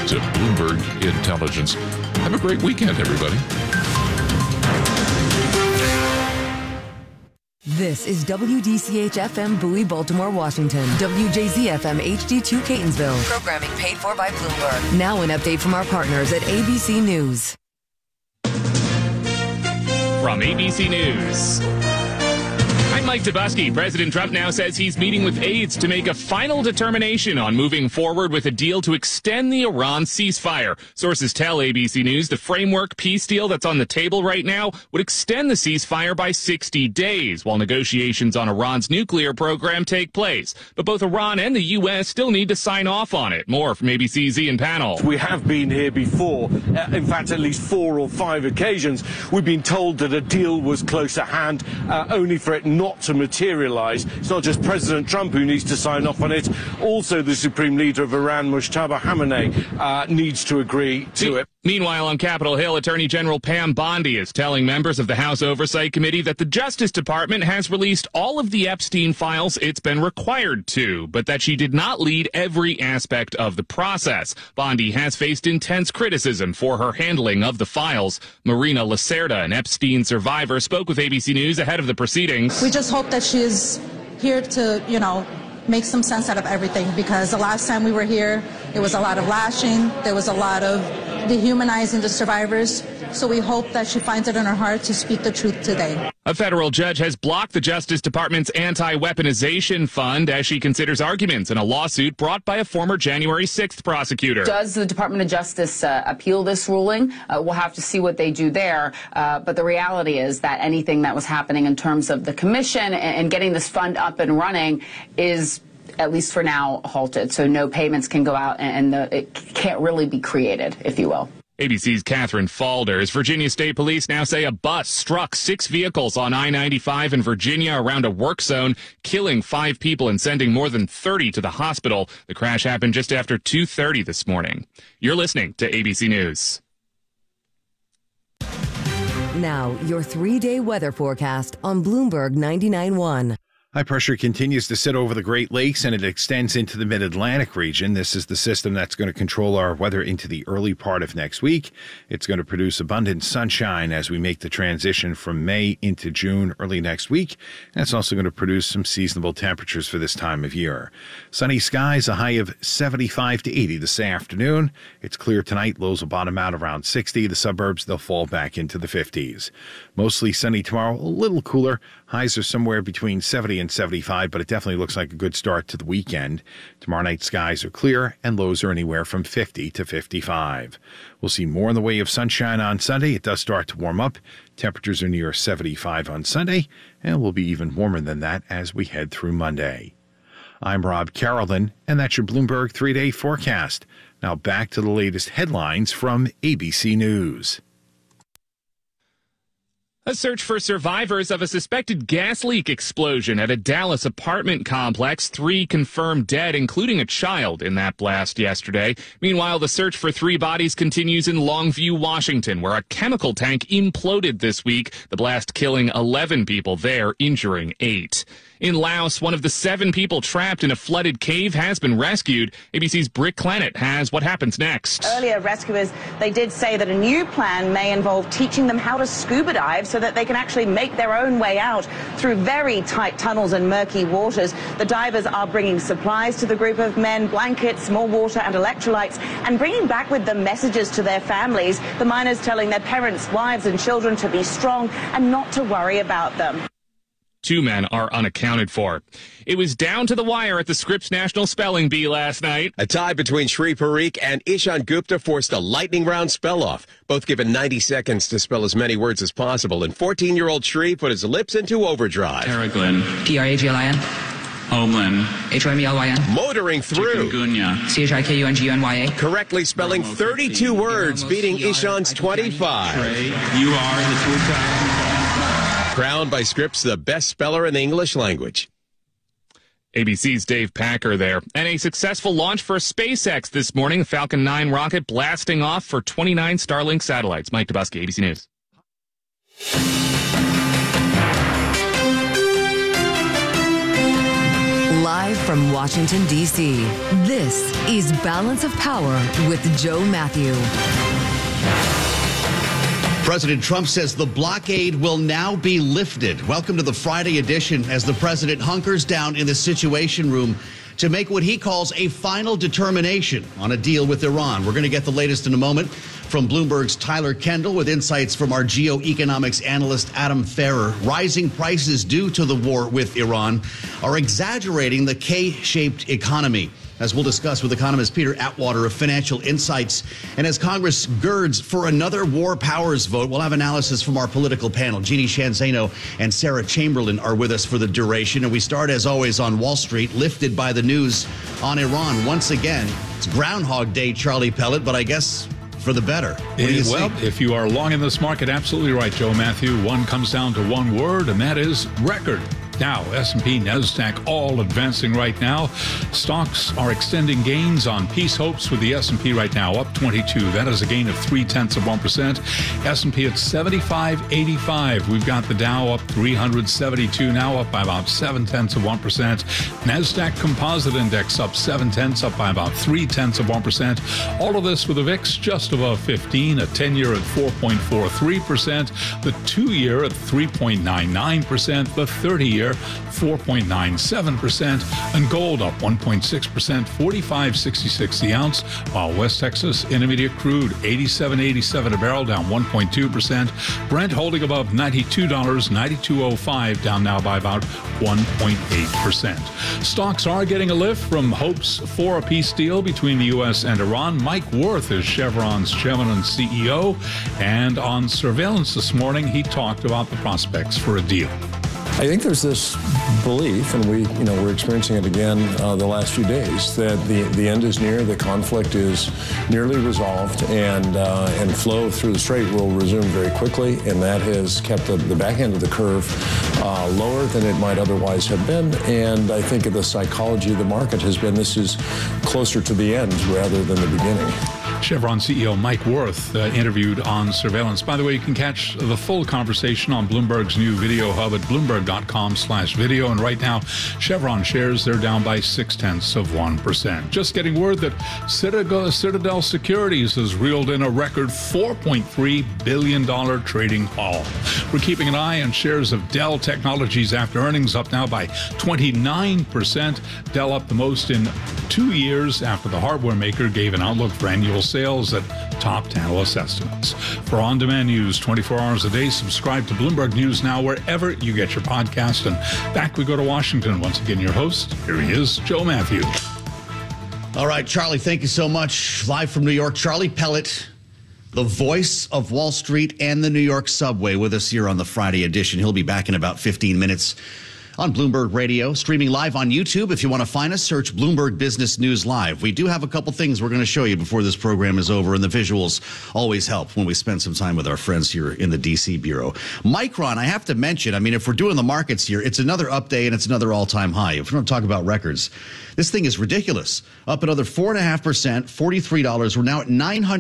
to Bloomberg Intelligence. Have a great weekend, everybody. This is WDCH-FM Bowie, Baltimore, Washington. WJZ-FM HD2 Catonsville. Programming paid for by Bloomberg. Now an update from our partners at ABC News. From ABC News. I'm Mike Tebusky. President Trump now says he's meeting with aides to make a final determination on moving forward with a deal to extend the Iran ceasefire. Sources tell ABC News the framework peace deal that's on the table right now would extend the ceasefire by 60 days while negotiations on Iran's nuclear program take place. But both Iran and the U.S. still need to sign off on it. More from ABC's Ian Pannell. We have been here before. In fact, at least 4 or 5 occasions, we've been told that a deal was close at hand, only for it not to materialize. It's not just President Trump who needs to sign off on it. Also, the Supreme Leader of Iran, Mojtaba Khamenei, needs to agree to it. Meanwhile, on Capitol Hill, Attorney General Pam Bondi is telling members of the House Oversight Committee that the Justice Department has released all of the Epstein files it's been required to, but that she did not lead every aspect of the process. Bondi has faced intense criticism for her handling of the files. Marina Lacerda, an Epstein survivor, spoke with ABC News ahead of the proceedings. We just hope that she is here to, make some sense out of everything, because the last time we were here, it was a lot of lashing, there was a lot of dehumanizing the survivors. So we hope that she finds it in her heart to speak the truth today. A federal judge has blocked the Justice Department's anti-weaponization fund as she considers arguments in a lawsuit brought by a former January 6th prosecutor. Does the Department of Justice appeal this ruling? We'll have to see what they do there. But the reality is that anything that was happening in terms of the commission and getting this fund up and running is, at least for now, halted. So no payments can go out and it can't really be created, if you will. ABC's Catherine Falders. Virginia State Police now say a bus struck 6 vehicles on I-95 in Virginia around a work zone, killing 5 people and sending more than 30 to the hospital. The crash happened just after 2:30 this morning. You're listening to ABC News. Now, your 3-day weather forecast on Bloomberg 99.1. High pressure continues to sit over the Great Lakes and it extends into the mid-Atlantic region. This is the system that's going to control our weather into the early part of next week. It's going to produce abundant sunshine as we make the transition from May into June early next week. And it's also going to produce some seasonable temperatures for this time of year. Sunny skies, a high of 75 to 80 this afternoon. It's clear tonight. Lows will bottom out around 60. The suburbs, they'll fall back into the 50s. Mostly sunny tomorrow, a little cooler. Highs are somewhere between 70 and 75, but it definitely looks like a good start to the weekend. Tomorrow night skies are clear and lows are anywhere from 50 to 55. We'll see more in the way of sunshine on Sunday. It does start to warm up. Temperatures are near 75 on Sunday, and will be even warmer than that as we head through Monday. I'm Rob Carolyn, and that's your Bloomberg 3-day forecast. Now back to the latest headlines from ABC News. A search for survivors of a suspected gas leak explosion at a Dallas apartment complex. 3 confirmed dead, including a child, in that blast yesterday. Meanwhile, the search for 3 bodies continues in Longview, Washington, where a chemical tank imploded this week. The blast killing 11 people there, injuring 8. In Laos, one of the 7 people trapped in a flooded cave has been rescued. ABC's Britt Clannett has what happens next. Earlier, rescuers, they did say that a new plan may involve teaching them how to scuba dive so that they can actually make their own way out through very tight tunnels and murky waters. The divers are bringing supplies to the group of men, blankets, more water and electrolytes, and bringing back with them messages to their families. The miners telling their parents, wives and children to be strong and not to worry about them. 2 men are unaccounted for. It was down to the wire at the Scripps National Spelling Bee last night. A tie between Shri Parikh and Ishan Gupta forced a lightning round spell-off. Both given 90 seconds to spell as many words as possible, and 14-year-old Shri put his lips into overdrive. Paraglin. P-R-A-G-L-I-N. Homeland. H-O-M-E-L-Y-N. Motoring through. Chikungunya. C-H-I-K-U-N-G-U-N-Y-A. Correctly spelling 32 words, beating Ishan's 25. Trey, you are the two-time. Crowned by Scripps the best speller in the English language. ABC's Dave Packer there. And a successful launch for SpaceX this morning. The Falcon 9 rocket blasting off for 29 Starlink satellites. Mike Tebusky, ABC News. Live from Washington, D.C., this is Balance of Power with Joe Matthew. President Trump says the blockade will now be lifted. Welcome to the Friday edition as the president hunkers down in the Situation Room to make what he calls a final determination on a deal with Iran. We're going to get the latest in a moment from Bloomberg's Tyler Kendall with insights from our geoeconomics analyst Adam Ferrer. Rising prices due to the war with Iran are exaggerating the K-shaped economy, as we'll discuss with economist Peter Atwater of Financial Insights. And as Congress girds for another war powers vote, we'll have analysis from our political panel. Jeannie Shanzano and Sarah Chamberlain are with us for the duration. And we start, as always, on Wall Street, lifted by the news on Iran. Once again, it's Groundhog Day, Charlie Pellet, but I guess for the better. Well, if you are long in this market, absolutely right, Joe Matthew. One comes down to one word, and that is record. Dow, S&P, NASDAQ, all advancing right now. Stocks are extending gains on peace hopes with the S&P right now up 22. That is a gain of 0.3%. S&P at 75.85. We've got the Dow up 372 now, up by about 0.7%. NASDAQ Composite Index up 0.7, up by about 0.3%. All of this with the VIX just above 15, a 10-year at 4.43%, the 2-year at 3.99%, the 30-year 4.97%, and gold up 1.6%, $45.66 the ounce, while West Texas Intermediate crude $87.87 a barrel, down 1.2%. Brent holding above $92, $92.05, down now by about 1.8%. Stocks are getting a lift from hopes for a peace deal between the U.S. and Iran. Mike Wirth is Chevron's chairman and CEO, and on surveillance this morning, he talked about the prospects for a deal. I think there's this belief, and we're experiencing it again the last few days, that the end is near, the conflict is nearly resolved, and flow through the strait will resume very quickly, and that has kept the back end of the curve lower than it might otherwise have been. And I think the psychology of the market has been this is closer to the end rather than the beginning. Chevron CEO Mike Wirth interviewed on surveillance. By the way, you can catch the full conversation on Bloomberg's new video hub at bloomberg.com/video. And right now, Chevron shares, they're down by 0.6%. Just getting word that Citadel Securities has reeled in a record $4.3 billion trading haul. We're keeping an eye on shares of Dell Technologies after earnings, up now by 29%. Dell up the most in 2 years after the hardware maker gave an outlook for annual sales that topped analyst estimates. For on-demand news 24 hours a day, subscribe to Bloomberg News Now wherever you get your podcast. And back we go to Washington. Once again, your host, here he is, Joe Matthew. All right, Charlie, thank you so much. Live from New York, Charlie Pellet, the voice of Wall Street and the New York subway, with us here on the Friday edition. He'll be back in about 15 minutes on Bloomberg Radio, streaming live on YouTube. If you want to find us, search Bloomberg Business News Live. We do have a couple things we're going to show you before this program is over, and the visuals always help when we spend some time with our friends here in the D.C. Bureau. Micron, I have to mention, if we're doing the markets here, it's another up day and it's another all-time high. If we don't talk about records, this thing is ridiculous. Up another 4.5%, $43. We're now at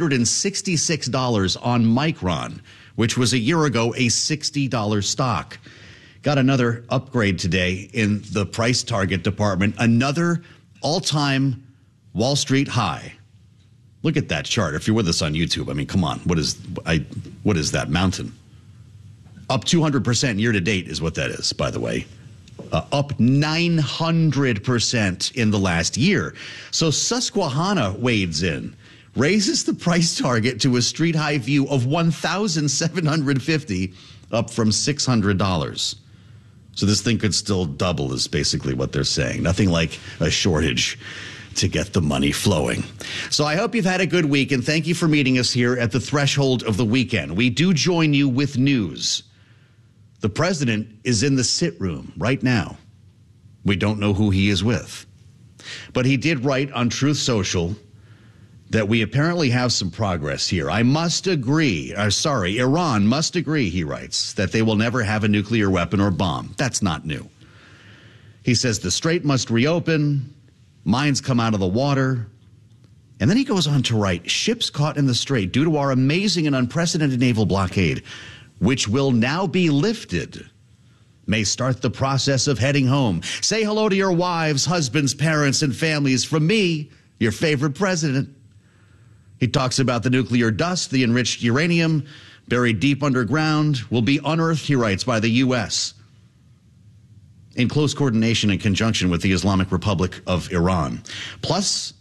$966 on Micron, which was a year ago a $60 stock. Got another upgrade today in the price target department, another all-time Wall Street high. Look at that chart. If you're with us on YouTube, come on. What is that mountain? Up 200% year to date is what that is, by the way. Up 900% in the last year. So Susquehanna wades in, raises the price target to a street high view of $1,750, up from $600. So this thing could still double is basically what they're saying. Nothing like a shortage to get the money flowing. So I hope you've had a good week, and thank you for meeting us here at the threshold of the weekend. We do join you with news. The president is in the sit room right now. We don't know who he is with. But he did write on Truth Social that we apparently have some progress here. Iran must agree, he writes, that they will never have a nuclear weapon or bomb. That's not new. He says the strait must reopen, mines come out of the water. And then he goes on to write, ships caught in the strait due to our amazing and unprecedented naval blockade, which will now be lifted. may start the process of heading home. Say hello to your wives, husbands, parents, and families from me, your favorite president. He talks about the nuclear dust, the enriched uranium buried deep underground will be unearthed, he writes, by the U.S. in close coordination and conjunction with the Islamic Republic of Iran. Plus,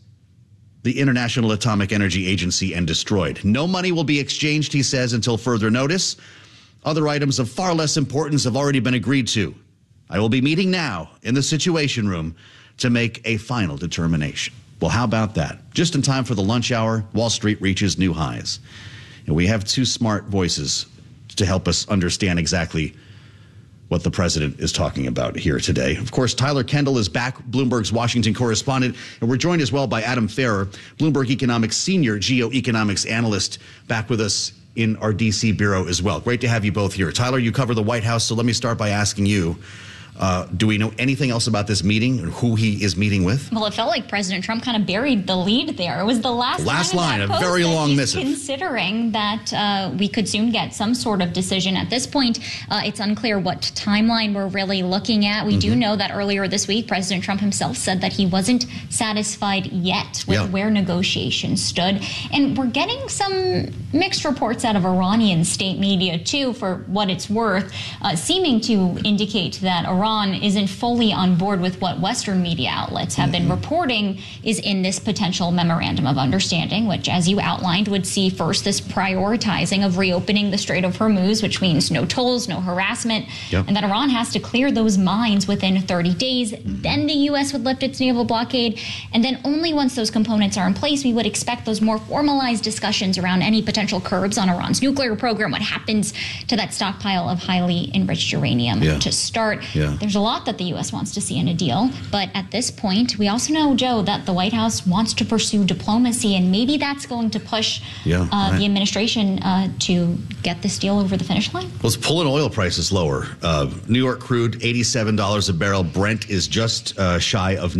the International Atomic Energy Agency and destroyed. No money will be exchanged, he says, until further notice. Other items of far less importance have already been agreed to. I will be meeting now in the Situation Room to make a final determination. Well, how about that? Just in time for the lunch hour, Wall Street reaches new highs. And we have two smart voices to help us understand exactly what the president is talking about here today. Of course, Tyler Kendall is back, Bloomberg's Washington correspondent, and we're joined as well by Adam Ferrer, Bloomberg Economics senior geoeconomics analyst, back with us in our D.C. bureau as well. Great to have you both here. Tyler, you cover the White House, so let me start by asking you, do we know anything else about this meeting or who he is meeting with? Well, it felt like President Trump kind of buried the lead there. It was the last line, a very long missive. Considering that we could soon get some sort of decision. At this point, it's unclear what timeline we're really looking at. We do know that earlier this week, President Trump himself said that he wasn't satisfied yet with where negotiations stood. And we're getting some mixed reports out of Iranian state media, too, for what it's worth, seeming to indicate that Iran isn't fully on board with what Western media outlets have been reporting is in this potential memorandum of understanding, which, as you outlined, would see first this prioritizing of reopening the Strait of Hormuz, which means no tolls, no harassment, and that Iran has to clear those mines within 30 days. Then the U.S. would lift its naval blockade. And then only once those components are in place, we would expect those more formalized discussions around any potential curbs on Iran's nuclear program, what happens to that stockpile of highly enriched uranium to start. There's a lot that the U.S. wants to see in a deal, but at this point, we also know, Joe, that the White House wants to pursue diplomacy, and maybe that's going to push the administration to get this deal over the finish line. Let's pull in oil prices lower. New York crude, $87 a barrel. Brent is just shy of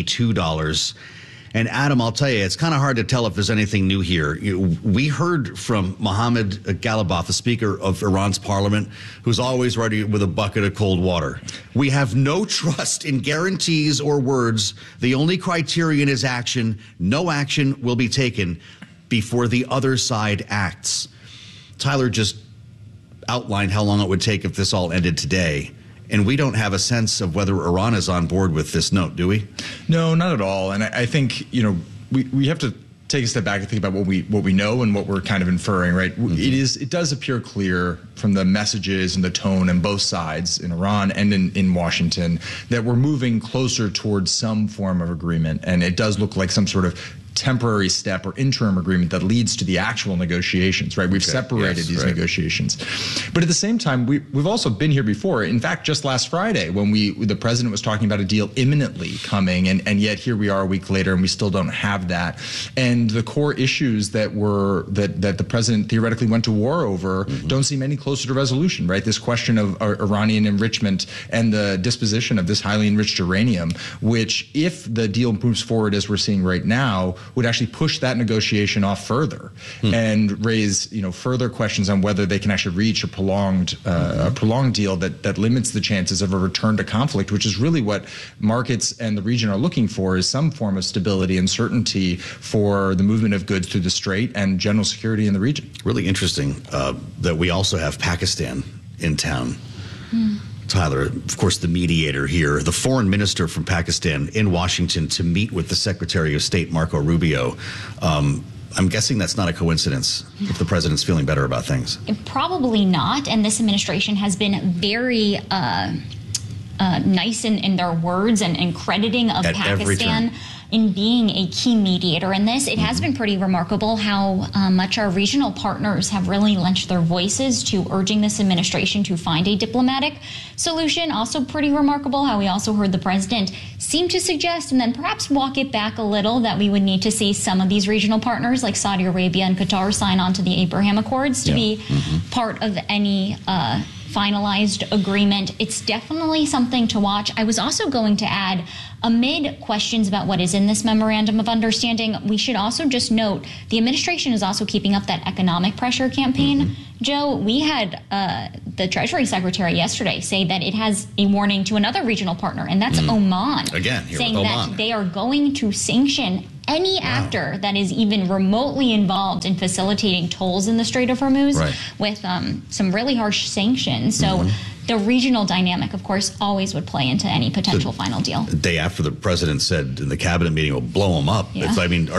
$92. And Adam, I'll tell you, it's kind of hard to tell if there's anything new here. We heard from Mohammad Ghalibaf, the Speaker of Iran's parliament, who's always ready with a bucket of cold water. We have no trust in guarantees or words. The only criterion is action. No action will be taken before the other side acts. Tyler just outlined how long it would take if this all ended today. And we don't have a sense of whether Iran is on board with this note, do we? No, not at all. And I think, we have to take a step back and think about what we know and what we're kind of inferring, right? It does appear clear from the messages and the tone on both sides in Iran and in Washington that we're moving closer towards some form of agreement. And it does look like some sort of temporary step or interim agreement that leads to the actual negotiations, right? We've separated these negotiations. But at the same time, we've also been here before. In fact, just last Friday when the president was talking about a deal imminently coming, and yet here we are a week later and we still don't have that. And the core issues that the president theoretically went to war over don't seem any closer to resolution, right? This question of Iranian enrichment and the disposition of this highly enriched uranium, which if the deal moves forward as we're seeing right now, would actually push that negotiation off further and raise, further questions on whether they can actually reach a prolonged deal that limits the chances of a return to conflict, which is really what markets and the region are looking for, is some form of stability and certainty for the movement of goods through the Strait and general security in the region. Really interesting that we also have Pakistan in town. Tyler, of course, the mediator here, the foreign minister from Pakistan in Washington to meet with the Secretary of State, Marco Rubio. I'm guessing that's not a coincidence if the president's feeling better about things. Probably not. And this administration has been very nice in their words and crediting of Pakistan in being a key mediator in this. It has been pretty remarkable how much our regional partners have really lent their voices to urging this administration to find a diplomatic solution. Also pretty remarkable how we also heard the president seem to suggest and then perhaps walk it back a little that we would need to see some of these regional partners like Saudi Arabia and Qatar sign on to the Abraham Accords to be part of any finalized agreement. It's definitely something to watch. I was also going to add, amid questions about what is in this memorandum of understanding, we should also just note the administration is also keeping up that economic pressure campaign. Joe, we had the Treasury Secretary yesterday say that it has a warning to another regional partner, and that's Oman. Again, here saying with Oman. that they are going to sanction any actor that is even remotely involved in facilitating tolls in the Strait of Hormuz with some really harsh sanctions. So the regional dynamic, of course, always would play into any potential final deal. The day after the president said in the cabinet meeting, we'll blow them up. Yeah.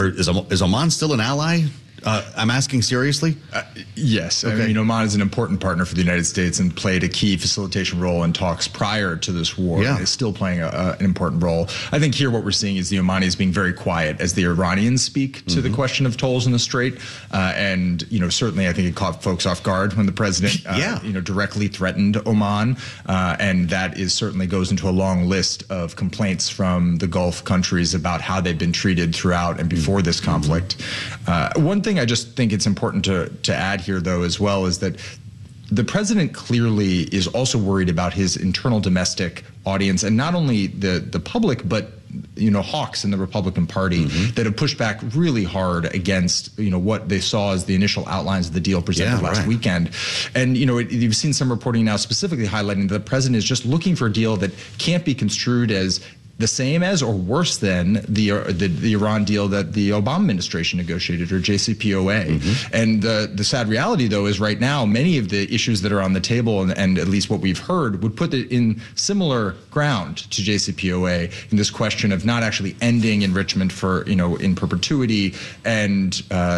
Is Oman still an ally? I'm asking seriously? Yes. Okay. I mean, Oman is an important partner for the United States and played a key facilitation role in talks prior to this war. Yeah. And is still playing an important role. I think here what we're seeing is the Omanis being very quiet as the Iranians speak to the question of tolls in the Strait. And, certainly I think it caught folks off guard when the president, directly threatened Oman. And that certainly goes into a long list of complaints from the Gulf countries about how they've been treated throughout and before this conflict. One thing I just think it's important to add here, though, as well, is that the president clearly is also worried about his internal domestic audience, and not only the public, but hawks in the Republican Party that have pushed back really hard against what they saw as the initial outlines of the deal presented last weekend. And you've seen some reporting now specifically highlighting that the president is just looking for a deal that can't be construed as the same as or worse than the Iran deal that the Obama administration negotiated, or JCPOA. And the sad reality, though, is right now many of the issues that are on the table, and at least what we've heard, would put it in similar ground to JCPOA in this question of not actually ending enrichment for in perpetuity and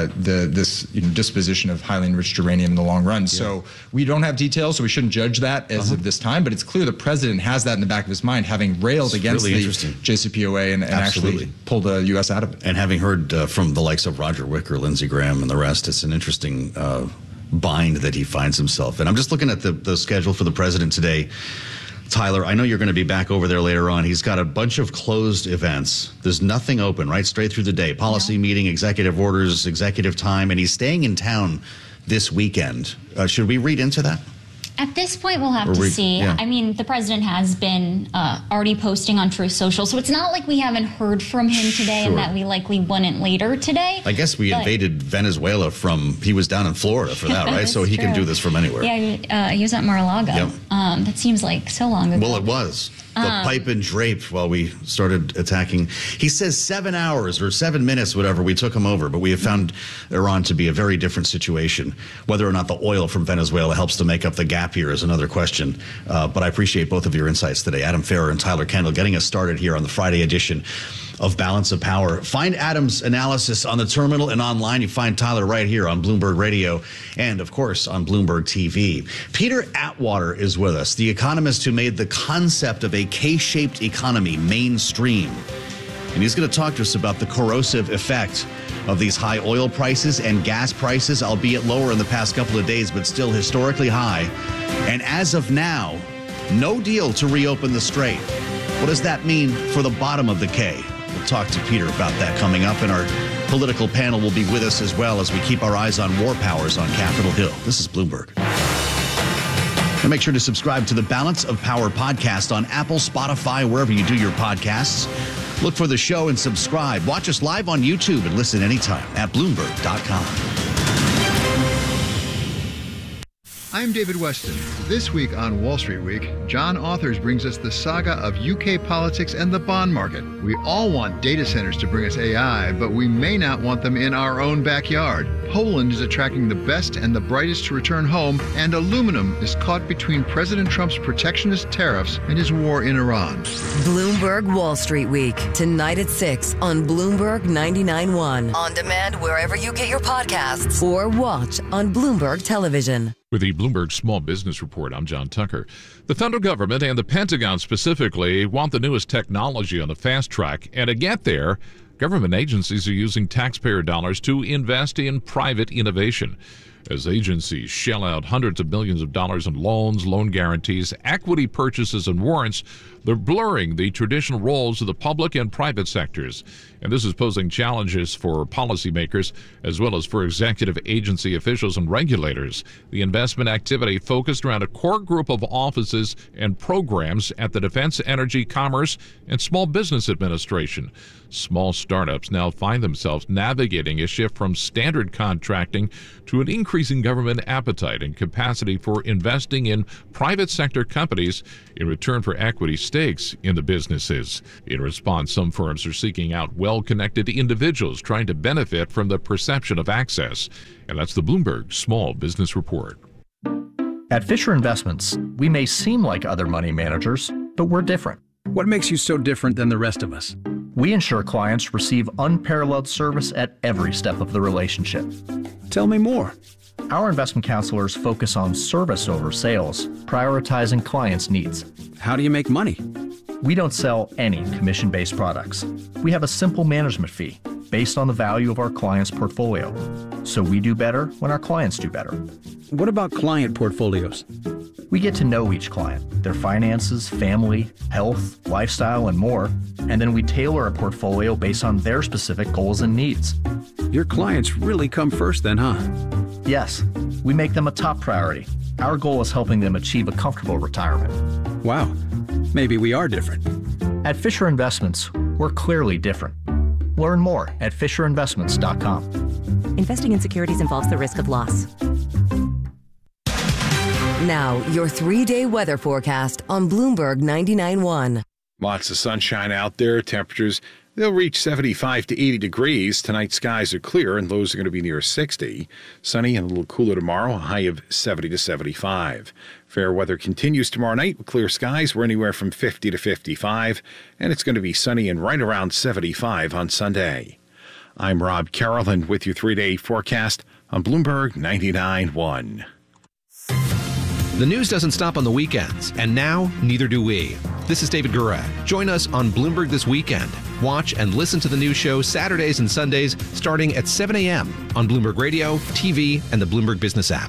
this disposition of highly enriched uranium in the long run. So we don't have details, so we shouldn't judge that as of this time. But it's clear the president has that in the back of his mind, having railed against the JCPOA and actually pull the U.S. out of it. And having heard from the likes of Roger Wicker, Lindsey Graham, and the rest, it's an interesting bind that he finds himself in. I'm just looking at the schedule for the president today. Tyler, I know you're going to be back over there later on. He's got a bunch of closed events. There's nothing open, right? Straight through the day. Policy meeting, executive orders, executive time, and he's staying in town this weekend. Should we read into that? At this point, we'll have to see. Yeah. I mean, the president has been already posting on Truth Social, so it's not like we haven't heard from him today and that we likely wouldn't later today. I guess we invaded Venezuela he was down in Florida for that, right? So he can do this from anywhere. Yeah, he was at Mar-a-Lago. Yep. That seems like so long ago. Well, it was. The pipe and drape while we started attacking. He says 7 hours or 7 minutes, whatever, we took him over. But we have found Iran to be a very different situation. Whether or not the oil from Venezuela helps to make up the gap here is another question. But I appreciate both of your insights today. Adam Ferrer and Tyler Kendall getting us started here on the Friday edition of Balance of Power. Find Adam's analysis on the terminal and online. You find Tyler right here on Bloomberg Radio and, of course, on Bloomberg TV. Peter Atwater is with us, the economist who made the concept of a K-shaped economy mainstream. And he's going to talk to us about the corrosive effect of these high oil prices and gas prices, albeit lower in the past couple of days, but still historically high. And as of now, no deal to reopen the strait. What does that mean for the bottom of the K? We'll talk to Peter about that coming up, and our political panel will be with us as well as we keep our eyes on war powers on Capitol Hill. This is Bloomberg. And make sure to subscribe to the Balance of Power podcast on Apple, Spotify, wherever you do your podcasts. Look for the show and subscribe. Watch us live on YouTube and listen anytime at Bloomberg.com. I'm David Weston. This week on Wall Street Week, John Authors brings us the saga of UK politics and the bond market. We all want data centers to bring us AI, but we may not want them in our own backyard. Poland is attracting the best and the brightest to return home, and aluminum is caught between President Trump's protectionist tariffs and his war in Iran. Bloomberg Wall Street Week, tonight at 6 on Bloomberg 99.1. On demand wherever you get your podcasts or watch on Bloomberg Television. With the Bloomberg Small Business Report, I'm John Tucker. The federal government and the Pentagon specifically want the newest technology on the fast track, and to get there, government agencies are using taxpayer dollars to invest in private innovation. as agencies shell out hundreds of millions of dollars in loans, loan guarantees, equity purchases, and warrants. They're blurring the traditional roles of the public and private sectors. And this is posing challenges for policymakers as well as for executive agency officials and regulators. The investment activity focused around a core group of offices and programs at the Defense, Energy, Commerce, and Small Business Administration. Small startups now find themselves navigating a shift from standard contracting to an increasing government appetite and capacity for investing in private sector companies in return for equity stakes in the businesses. In response, some firms are seeking out well-connected individuals trying to benefit from the perception of access. And that's the Bloomberg Small Business Report. At Fisher Investments, we may seem like other money managers, but we're different. What makes you so different than the rest of us? We ensure clients receive unparalleled service at every step of the relationship. Tell me more. Our investment counselors focus on service over sales, prioritizing clients' needs. How do you make money? We don't sell any commission-based products. We have a simple management fee based on the value of our client's portfolio. So we do better when our clients do better. What about client portfolios? We get to know each client, their finances, family, health, lifestyle, and more, and then we tailor a portfolio based on their specific goals and needs. Your clients really come first then, huh? Yes, we make them a top priority. Our goal is helping them achieve a comfortable retirement. Wow, maybe we are different. At Fisher Investments, we're clearly different. Learn more at FisherInvestments.com. Investing in securities involves the risk of loss. Now, your 3-day weather forecast on Bloomberg 99.1. Lots of sunshine out there. Temperatures, they'll reach 75 to 80 degrees. Tonight, skies are clear and lows are going to be near 60. Sunny and a little cooler tomorrow, a high of 70 to 75. Fair weather continues tomorrow night with clear skies. We're anywhere from 50 to 55. And it's going to be sunny and right around 75 on Sunday. I'm Rob Carolan with your 3-day forecast on Bloomberg 99.1. The news doesn't stop on the weekends, and now neither do we. This is David Gura. Join us on Bloomberg This Weekend. Watch and listen to the news show Saturdays and Sundays starting at 7 a.m. on Bloomberg Radio, TV, and the Bloomberg Business app.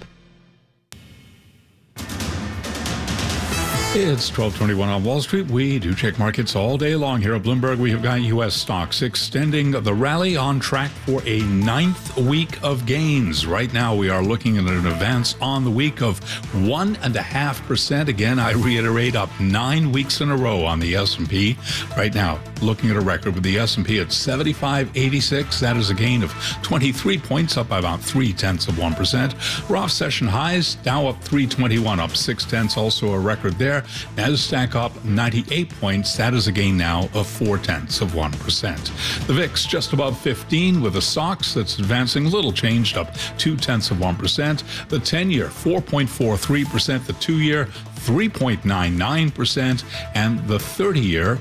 It's 12:21 on Wall Street. We do check markets all day long here at Bloomberg. We have got U.S. stocks extending the rally on track for a 9th week of gains. Right now, we are looking at an advance on the week of 1.5%. Again, I reiterate, up 9 weeks in a row on the S&P. Right now, looking at a record with the S&P at 75.86. That is a gain of 23 points, up by about 0.3%. We're off session highs. Dow up 321, up 0.6, also a record there. NASDAQ up 98 points. That is a gain now of 0.4%. The VIX just above 15 with a SOX that's advancing a little changed, up 0.2%. The 10-year 4.43%. The 2-year 3.99%, and the 30-year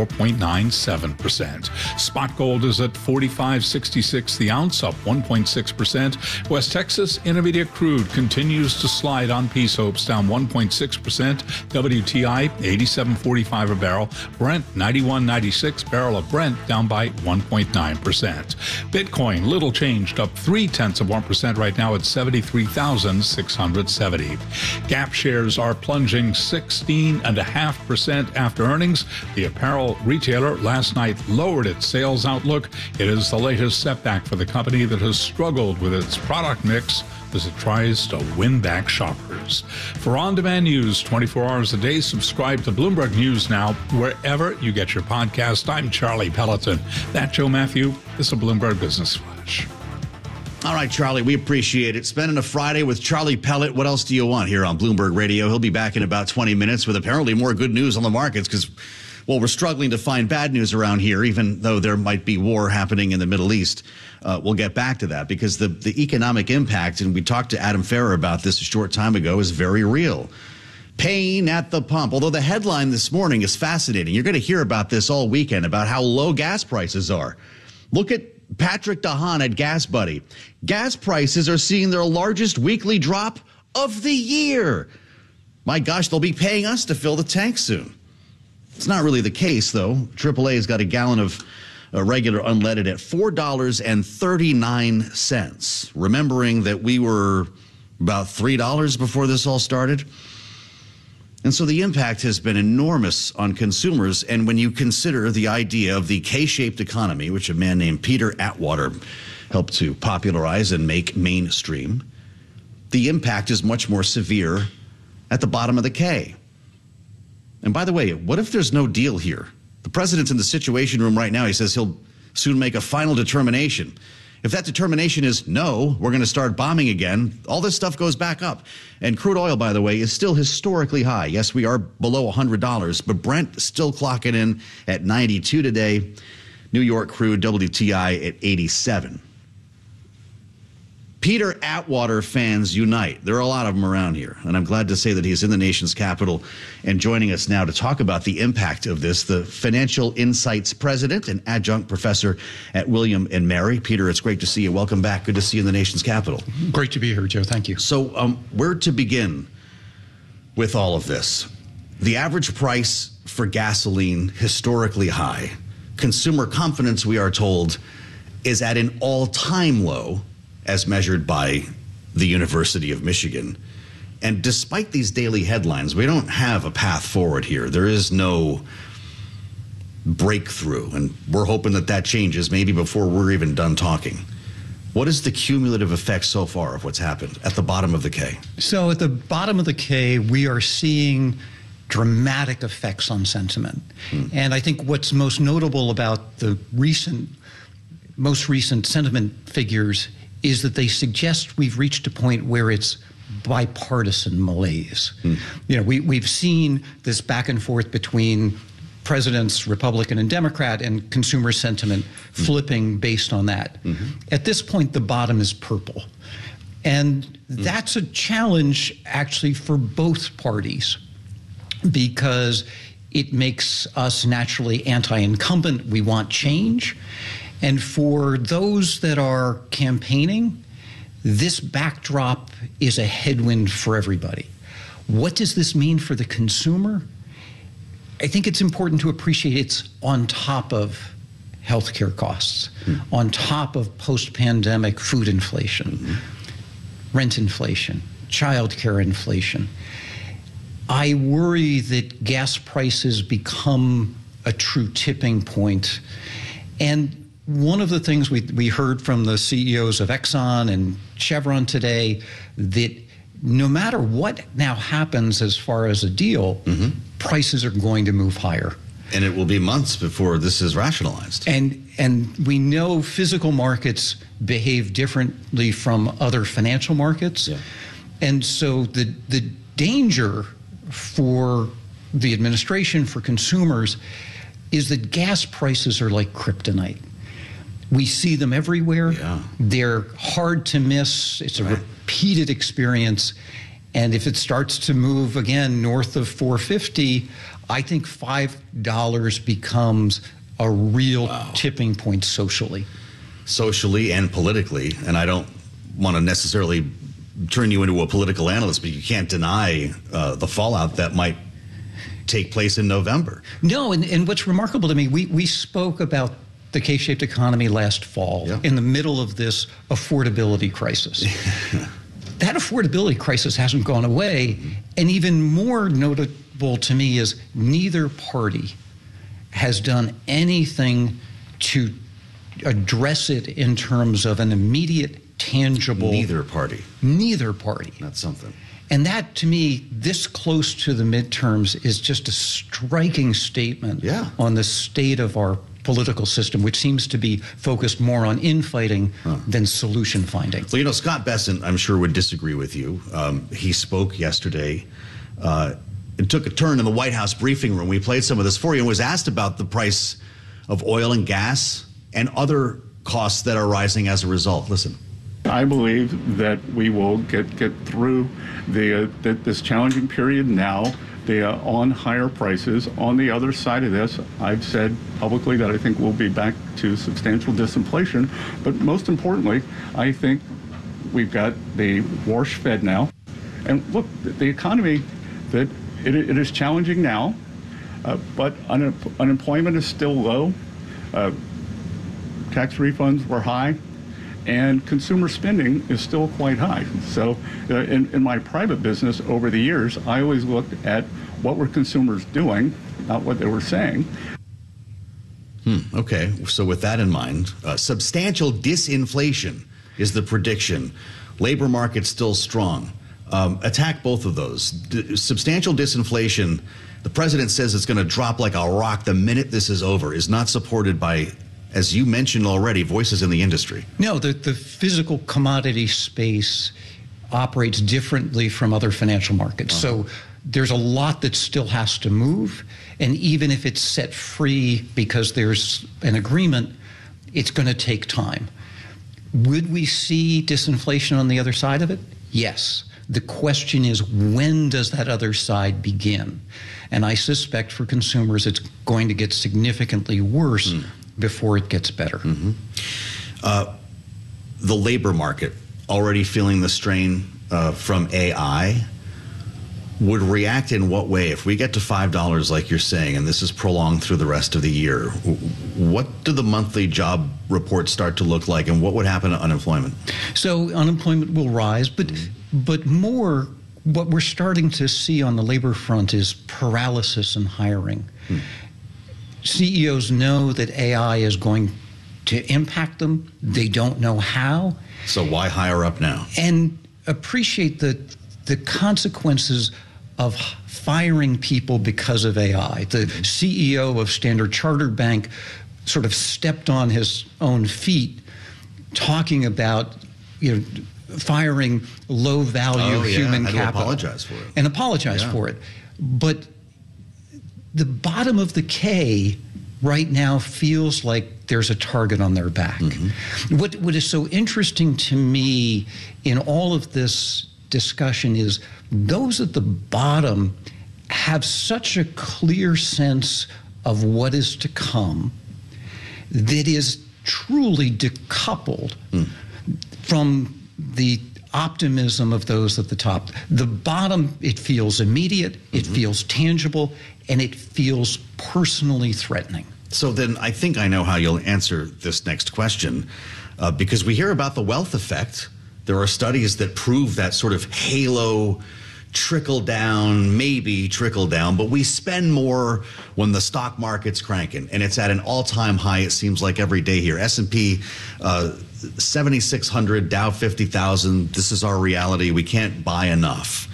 4.97%. Spot gold is at $45.66 the ounce, up 1.6%. West Texas Intermediate crude continues to slide on peace hopes, down 1.6%. WTI 87.45 a barrel. Brent 91.96 barrel of Brent, down by 1.9%. Bitcoin little changed, up 0.3% right now at 73,670. Gap shares are plunging 16.5% after earnings. The apparel retailer last night lowered its sales outlook. It is the latest setback for the company that has struggled with its product mix as it tries to win back shoppers. For on-demand news 24 hours a day, subscribe to Bloomberg News Now wherever you get your podcast. I'm Charlie Pelleton. That Joe Matthew is a Bloomberg Business Flash. All right, Charlie, we appreciate it. Spending a Friday with Charlie Pellet. What else do you want here on Bloomberg Radio? He'll be back in about 20 minutes with apparently more good news on the markets because, well, we're struggling to find bad news around here, even though there might be war happening in the Middle East. We'll get back to that because the economic impact, and we talked to Adam Ferrer about this a short time ago, is very real. Pain at the pump. Although the headline this morning is fascinating. You're going to hear about this all weekend, about how low gas prices are. Look at Patrick DeHaan at Gas Buddy. Gas prices are seeing their largest weekly drop of the year. My gosh, they'll be paying us to fill the tank soon. It's not really the case, though. AAA has got a gallon of regular unleaded at $4.39. Remembering that we were about $3 before this all started. And so the impact has been enormous on consumers. And when you consider the idea of the K-shaped economy, which a man named Peter Atwater helped to popularize and make mainstream, the impact is much more severe at the bottom of the K. And by the way, what if there's no deal here? The president's in the Situation Room right now. He says he'll soon make a final determination. If that determination is no, we're going to start bombing again, all this stuff goes back up. And crude oil, by the way, is still historically high. Yes, we are below $100, but Brent still clocking in at 92 today. New York crude WTI at 87. Peter Atwater fans unite. There are a lot of them around here, and I'm glad to say that he's in the nation's capital and joining us now to talk about the impact of this, the Financial Insights president and adjunct professor at William & Mary. Peter, it's great to see you. Welcome back. Good to see you in the nation's capital. Great to be here, Joe. Thank you. So where to begin with all of this? The average price for gasoline, historically high. Consumer confidence, we are told, is at an all-time low, as measured by the University of Michigan. And despite these daily headlines, we don't have a path forward here. There is no breakthrough, and we're hoping that that changes maybe before we're even done talking. What is the cumulative effect so far of what's happened at the bottom of the K? So at the bottom of the K, we are seeing dramatic effects on sentiment. And I think what's most notable about the most recent sentiment figures is that they suggest we've reached a point where it's bipartisan malaise. You know, we've seen this back and forth between presidents, Republican and Democrat, and consumer sentiment flipping based on that. At this point, the bottom is purple. And that's a challenge actually for both parties, because it makes us naturally anti-incumbent. We want change. And for those that are campaigning, this backdrop is a headwind for everybody. What does this mean for the consumer? I think it's important to appreciate it's on top of healthcare costs, on top of post-pandemic food inflation, rent inflation, childcare inflation. I worry that gas prices become a true tipping point. And one of the things we heard from the CEOs of Exxon and Chevron today, that no matter what now happens as far as a deal, prices are going to move higher. And it will be months before this is rationalized. And we know physical markets behave differently from other financial markets. And so the danger for the administration, for consumers, is that gas prices are like kryptonite. We see them everywhere. They're hard to miss. It's a repeated experience. And if it starts to move again north of $4.50, I think $5 becomes a real tipping point socially. Socially and politically. And I don't want to necessarily turn you into a political analyst, but you can't deny the fallout that might take place in November. No, and what's remarkable to me, we spoke about the K-shaped economy last fall in the middle of this affordability crisis. That affordability crisis hasn't gone away, and even more notable to me is neither party has done anything to address it in terms of an immediate, tangible... Neither party. Neither party. That's something. And that, to me, this close to the midterms is just a striking statement on the state of our political system, which seems to be focused more on infighting than solution finding. Well, you know, Scott Bessent, I'm sure, would disagree with you. He spoke yesterday. It took a turn in the White House briefing room. We played some of this for you and was asked about the price of oil and gas and other costs that are rising as a result. Listen. I believe that we will get through this challenging period now. On higher prices. On the other side of this, I've said publicly that I think we'll be back to substantial disinflation. But most importantly, I think we've got the wash fed now. And look, the economy, that it is challenging now, but unemployment is still low. tax refunds were high, and consumer spending is still quite high. So in my private business over the years, I always looked at what were consumers doing, not what they were saying. Okay, so with that in mind, substantial disinflation is the prediction. Labor market still strong. Attack both of those. Substantial disinflation, the president says it's going to drop like a rock the minute this is over, is not supported by, as you mentioned already, voices in the industry. No, the physical commodity space operates differently from other financial markets. So there's a lot that still has to move. And even if it's set free because there's an agreement, it's going to take time. Would we see disinflation on the other side of it? Yes. The question is, when does that other side begin? And I suspect for consumers, it's going to get significantly worse before it gets better. The labor market, already feeling the strain from AI, would react in what way? If we get to $5 like you're saying, and this is prolonged through the rest of the year, what do the monthly job reports start to look like, and what would happen to unemployment? So unemployment will rise, but more, what we're starting to see on the labor front is paralysis in hiring. CEOs know that AI is going to impact them. They don't know how. So why hire up now? And appreciate the consequences of firing people because of AI. The CEO of Standard Chartered Bank sort of stepped on his own feet talking about, firing low-value human capital. Apologize for it. And apologize for it. But the bottom of the K right now feels like there's a target on their back. What is so interesting to me in all of this discussion is those at the bottom have such a clear sense of what is to come that is truly decoupled from the optimism of those at the top. The bottom, it feels immediate, it feels tangible, and it feels personally threatening. So then I think I know how you'll answer this next question, because we hear about the wealth effect. There are studies that prove that sort of halo trickle down, maybe trickle down, but we spend more when the stock market's cranking, and it's at an all-time high, it seems like, every day here. S&P 7,600, Dow 50,000. This is our reality. We can't buy enough.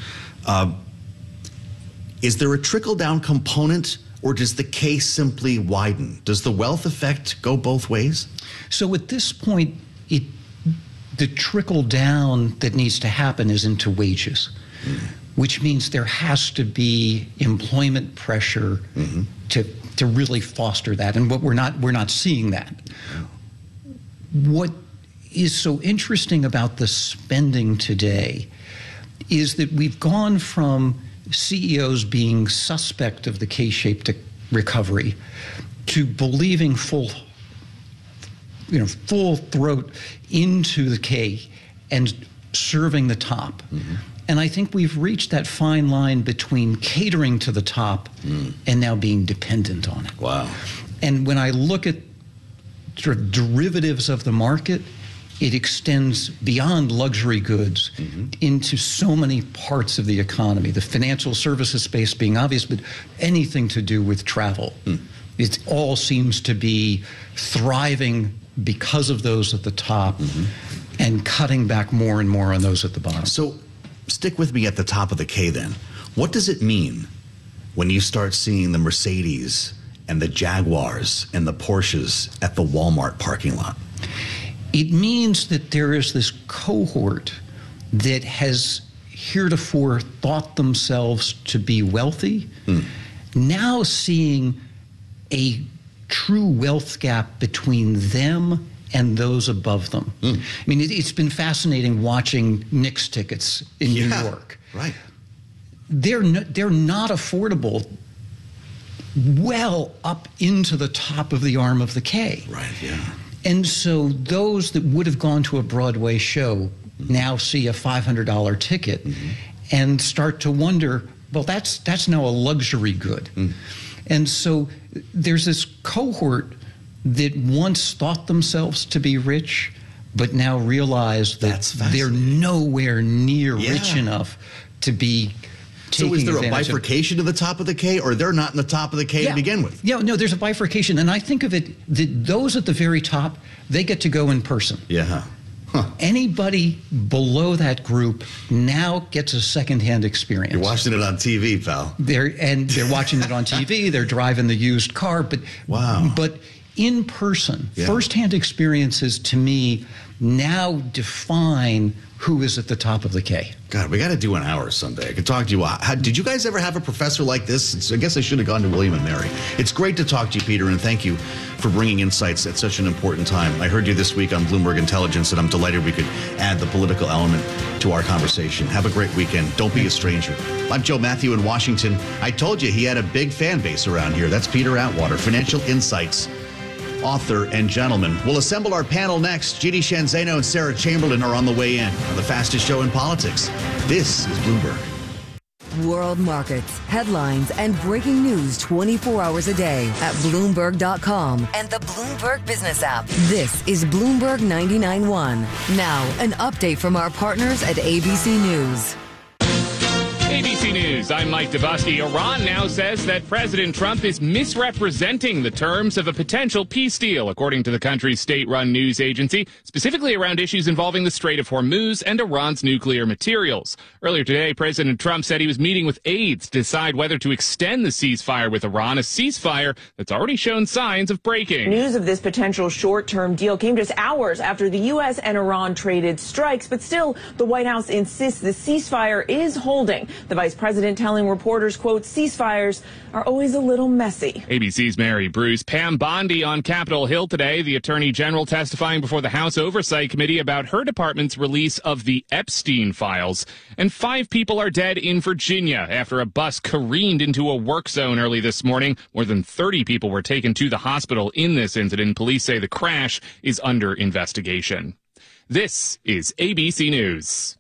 Is there a trickle-down component, or does the case simply widen? Does the wealth effect go both ways? So at this point, the trickle down that needs to happen is into wages, which means there has to be employment pressure to really foster that. And what we're not seeing that. What is so interesting about the spending today is that we've gone from CEOs being suspect of the K-shaped recovery to believing full throat into the K and serving the top. And I think we've reached that fine line between catering to the top and now being dependent on it. Wow. And when I look at sort of derivatives of the market, it extends beyond luxury goods into so many parts of the economy. The financial services space being obvious, but anything to do with travel. It all seems to be thriving because of those at the top and cutting back more and more on those at the bottom. So stick with me at the top of the K then. What does it mean when you start seeing the Mercedes and the Jaguars and the Porsches at the Walmart parking lot? It means that there is this cohort that has heretofore thought themselves to be wealthy, now seeing a true wealth gap between them and those above them. I mean, it's been fascinating watching Knicks tickets in New York. Right. They're not affordable well up into the top of the arm of the K. Right, yeah. And so those that would have gone to a Broadway show now see a $500 ticket and start to wonder, well, that's now a luxury good. And so there's this cohort that once thought themselves to be rich, but now realize that they're nowhere near rich enough to be taking So is there a advantage of. bifurcation to the top of the K, or they're not in the top of the K to begin with? Yeah, no, there's a bifurcation. And I think of it that those at the very top, they get to go in person. Yeah. Anybody below that group now gets a secondhand experience. You're watching it on TV, pal. They're watching it on TV. They're driving the used car. But in person, firsthand experiences to me now define who is at the top of the K. God, we got to do an hour someday. I could talk to you. Did you guys ever have a professor like this? I guess I should have gone to William and Mary. It's great to talk to you, Peter, and thank you for bringing insights at such an important time. I heard you this week on Bloomberg Intelligence, and I'm delighted we could add the political element to our conversation. Have a great weekend. Don't be a stranger. I'm Joe Matthew in Washington. I told you he had a big fan base around here. That's Peter Atwater, Financial Insights author and gentleman. We'll assemble our panel next. J.D. Shanzano and Sarah Chamberlain are on the way in on the fastest show in politics. This is Bloomberg. World markets, headlines, and breaking news 24 hours a day at Bloomberg.com and the Bloomberg Business app. This is Bloomberg 99.1. Now, an update from our partners at ABC News. ABC News, I'm Mike Dabowski. Iran now says that President Trump is misrepresenting the terms of a potential peace deal, according to the country's state-run news agency, specifically around issues involving the Strait of Hormuz and Iran's nuclear materials. Earlier today, President Trump said he was meeting with aides to decide whether to extend the ceasefire with Iran, a ceasefire that's already shown signs of breaking. News of this potential short-term deal came just hours after the U.S. and Iran traded strikes, but still, the White House insists the ceasefire is holding. The vice president telling reporters, quote, ceasefires are always a little messy. ABC's Mary Bruce. Pam Bondi on Capitol Hill today, the attorney general testifying before the House Oversight Committee about her department's release of the Epstein files. And 5 people are dead in Virginia after a bus careened into a work zone early this morning. More than 30 people were taken to the hospital in this incident. Police say the crash is under investigation. This is ABC News.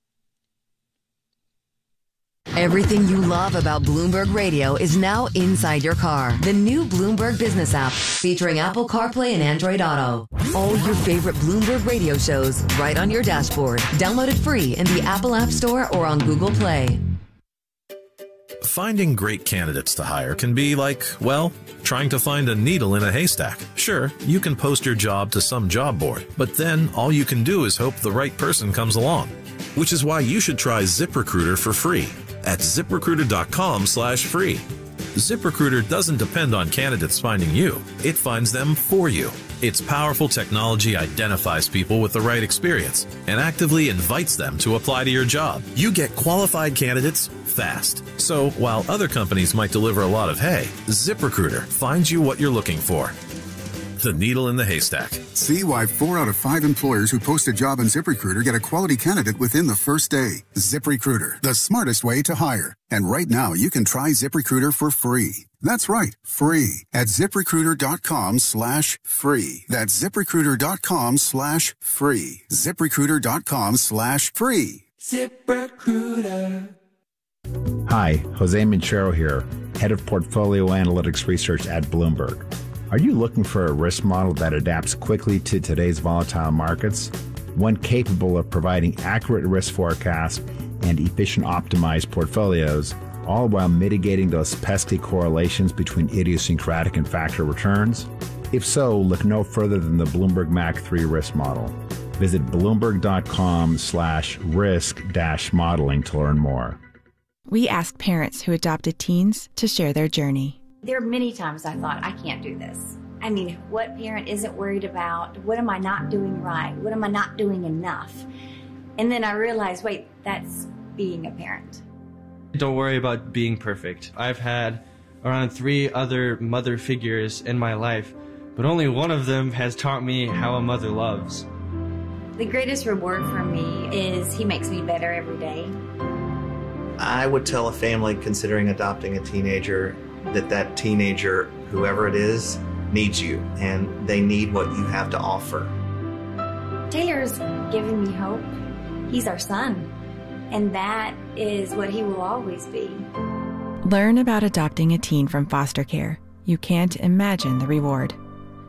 Everything you love about Bloomberg Radio is now inside your car. The new Bloomberg Business app, featuring Apple CarPlay and Android Auto. All your favorite Bloomberg Radio shows right on your dashboard. Download it free in the Apple App Store or on Google Play. Finding great candidates to hire can be like, well, trying to find a needle in a haystack. Sure, you can post your job to some job board, but then all you can do is hope the right person comes along. Which is why you should try ZipRecruiter for free at ZipRecruiter.com/free. ZipRecruiter doesn't depend on candidates finding you. It finds them for you. Its powerful technology identifies people with the right experience and actively invites them to apply to your job. You get qualified candidates fast. So while other companies might deliver a lot of hay, ZipRecruiter finds you what you're looking for. The needle in the haystack. See why 4 out of 5 employers who post a job on ZipRecruiter get a quality candidate within the first day. ZipRecruiter, the smartest way to hire. And right now, you can try ZipRecruiter for free. That's right, free at ZipRecruiter.com/free. That's ZipRecruiter.com/free. ZipRecruiter.com/free. ZipRecruiter. Hi, Jose Minchero here, Head of Portfolio Analytics Research at Bloomberg. Are you looking for a risk model that adapts quickly to today's volatile markets? One capable of providing accurate risk forecasts and efficient optimized portfolios, all while mitigating those pesky correlations between idiosyncratic and factor returns? If so, look no further than the Bloomberg MAC 3 risk model. Visit Bloomberg.com/risk-modeling to learn more. We asked parents who adopted teens to share their journey. There are many times I thought, I can't do this. I mean, what parent isn't worried about? What am I not doing right? What am I not doing enough? And then I realized, wait, that's being a parent. Don't worry about being perfect. I've had around 3 other mother figures in my life, but only one of them has taught me how a mother loves. The greatest reward for me is he makes me better every day. I would tell a family considering adopting a teenager that teenager, whoever it is, needs you, and they need what you have to offer. Taylor's giving me hope. He's our son, and that is what he will always be. Learn about adopting a teen from foster care. You can't imagine the reward.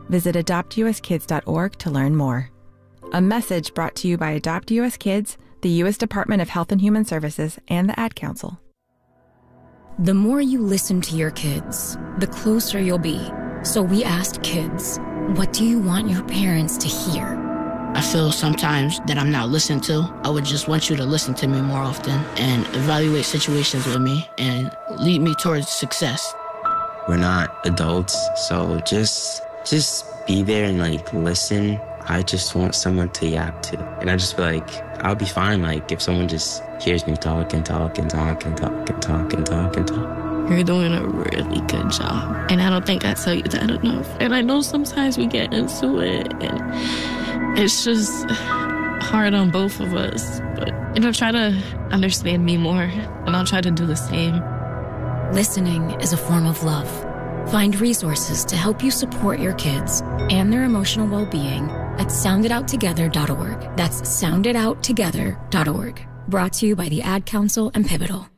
Visit adoptuskids.org to learn more. A message brought to you by Adopt US Kids, the U.S. Department of Health and Human Services, and the Ad Council. The more you listen to your kids, the closer you'll be. So we asked kids, what do you want your parents to hear? I feel sometimes that I'm not listened to. I would just want you to listen to me more often and evaluate situations with me and lead me towards success. We're not adults, so just be there and listen. I just want someone to yap to. And I just feel like I'll be fine if someone just hears me talk and talk and talk and talk and talk and talk and talk. You're doing a really good job. And I don't think I tell you that enough. And I know sometimes we get into it and it's just hard on both of us. But, try to understand me more and I'll try to do the same. Listening is a form of love. Find resources to help you support your kids and their emotional well-being at sounditouttogether.org. That's sounditouttogether.org. Brought to you by the Ad Council and Pivotal.